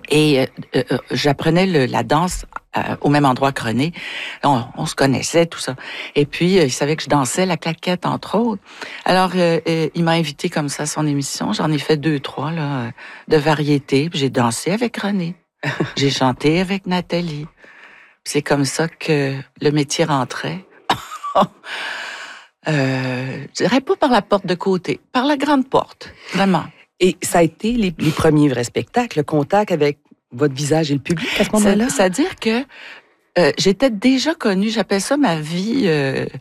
Et j'apprenais la danse au même endroit que René. On se connaissait, tout ça. Et puis, il savait que je dansais la claquette, entre autres. Alors, il m'a invité comme ça à son émission. J'en ai fait 2, 3 là, de variété. Puis j'ai dansé avec René. J'ai chanté avec Nathalie. C'est comme ça que le métier rentrait. Je dirais pas par la porte de côté, par la grande porte, vraiment. Et ça a été les premiers vrais spectacles, le contact avec votre visage et le public à ce moment-là? C'est-à-dire que j'étais déjà connue, j'appelle ça ma vie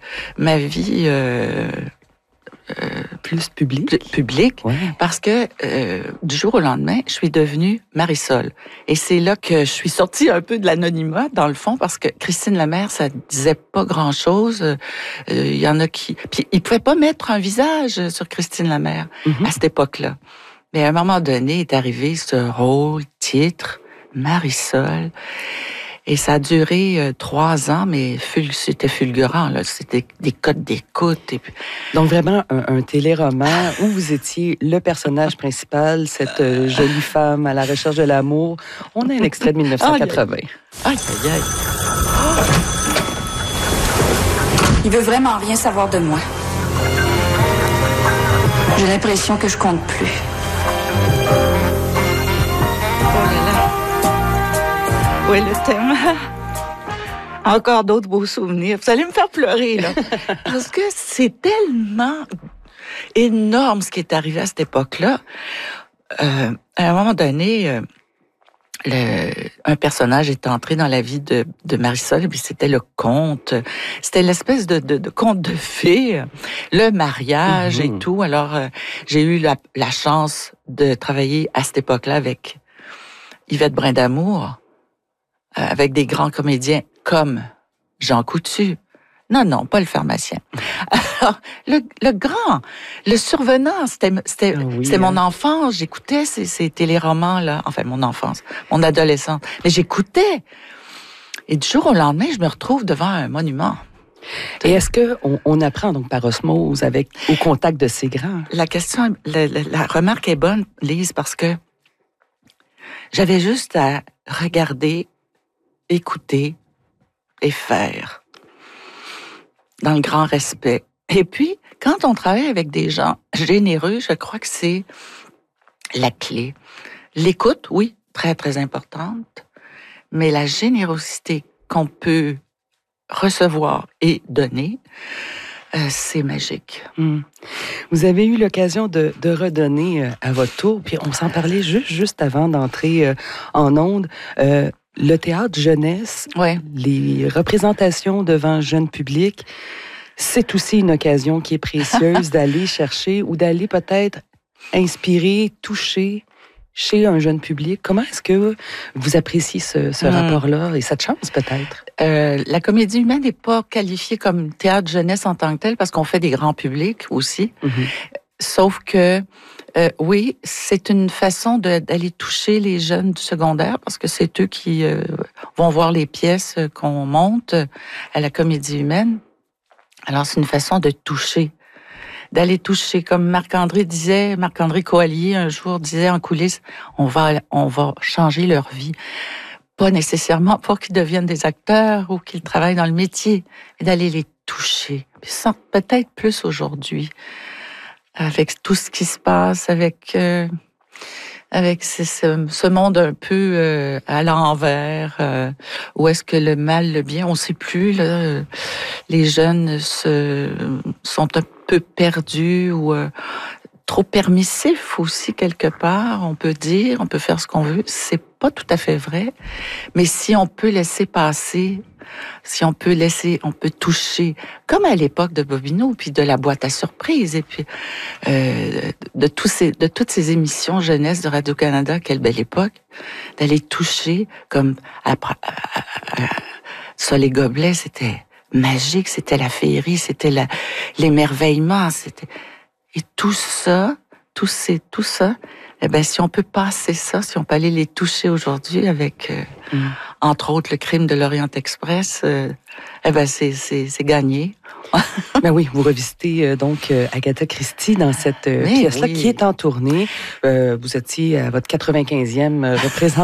plus publique. Publique, ouais. Parce que du jour au lendemain, je suis devenue Marisol. Et c'est là que je suis sortie un peu de l'anonymat, dans le fond, parce que Christine Lemère, ça disait pas grand-chose. Il y en a qui... Puis ils pouvaient pas mettre un visage sur Christine Lemère à cette époque-là. Mais à un moment donné, est arrivé ce rôle, titre, Marisol. Et ça a duré 3 ans, mais c'était fulgurant, là. C'était des codes d'écoute. Et puis... Donc vraiment un téléroman où vous étiez le personnage principal, cette jolie femme à la recherche de l'amour. On a un extrait de 1980. Aïe, aïe, aïe. Il veut vraiment rien savoir de moi. J'ai l'impression que je compte plus. Oui, le thème. Encore d'autres beaux souvenirs. Vous allez me faire pleurer, là. Parce que c'est tellement énorme ce qui est arrivé à cette époque-là. À un moment donné, un personnage est entré dans la vie de Marisol, et puis c'était le conte. C'était l'espèce de conte de fées, le mariage et tout. Alors, j'ai eu la chance de travailler à cette époque-là avec Yvette Brindamour, avec des grands comédiens comme Jean Coutu. Non, pas le pharmacien. Alors, le survenant, c'était mon enfance. J'écoutais ces téléromans-là. Enfin, mon enfance, mon adolescence. Mais j'écoutais. Et du jour au lendemain, je me retrouve devant un monument. Et est-ce qu'on apprend donc par osmose au contact de ces grands? La remarque est bonne, Lise, parce que j'avais juste à regarder, écouter et faire, dans le grand respect. Et puis, quand on travaille avec des gens généreux, je crois que c'est la clé. L'écoute, oui, très, très importante, mais la générosité qu'on peut recevoir et donner, c'est magique. Vous avez eu l'occasion de redonner à votre tour, puis on s'en parlait juste avant d'entrer en ondes. Le théâtre jeunesse, les représentations devant jeune public, c'est aussi une occasion qui est précieuse d'aller chercher ou d'aller peut-être inspirer, toucher chez un jeune public. Comment est-ce que vous appréciez ce rapport-là et cette chance peut-être? La comédie humaine n'est pas qualifiée comme théâtre jeunesse en tant que tel parce qu'on fait des grands publics aussi. Sauf que, oui, c'est une façon d'aller toucher les jeunes du secondaire parce que c'est eux qui vont voir les pièces qu'on monte à la comédie humaine. Alors, c'est une façon de toucher, d'aller toucher. Comme Marc-André Coallier, un jour, disait en coulisses, on va changer leur vie. Pas nécessairement pour qu'ils deviennent des acteurs ou qu'ils travaillent dans le métier, mais d'aller les toucher. Puis ça, peut-être plus aujourd'hui. Avec tout ce qui se passe, avec ce monde un peu à l'envers, où est-ce que le mal, le bien, on ne sait plus. Là, les jeunes sont un peu perdus ou trop permissifs aussi quelque part. On peut dire, on peut faire ce qu'on veut. C'est pas tout à fait vrai, mais si on peut laisser passer. Si on peut toucher, comme à l'époque de Bobino, puis de la boîte à surprise, et puis de toutes ces émissions jeunesse de Radio-Canada, quelle belle époque, d'aller toucher, comme ça, les gobelets, c'était magique, c'était la féerie, c'était l'émerveillement, et tout ça, eh ben, si on peut passer ça, si on peut aller les toucher aujourd'hui avec, entre autres, le crime de l'Orient Express, eh ben, c'est gagné. Ben oui, vous revisitez donc Agatha Christie dans cette pièce-là qui est en tournée. Vous étiez à votre 95e représentation.